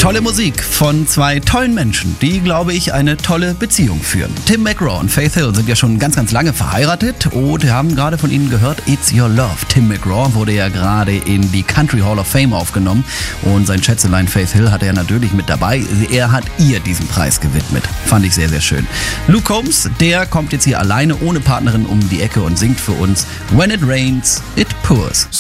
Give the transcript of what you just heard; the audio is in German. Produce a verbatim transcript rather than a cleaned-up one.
Tolle Musik von zwei tollen Menschen, die, glaube ich, eine tolle Beziehung führen. Tim McGraw und Faith Hill sind ja schon ganz, ganz lange verheiratet und wir haben gerade von ihnen gehört, It's Your Love. Tim McGraw wurde ja gerade in die Country Hall of Fame aufgenommen und sein Schätzelein Faith Hill hatte er natürlich mit dabei. Er hat ihr diesen Preis gewidmet. Fand ich sehr, sehr schön. Luke Combs, der kommt jetzt hier alleine ohne Partnerin um die Ecke und singt für uns When It Rains, It Pours.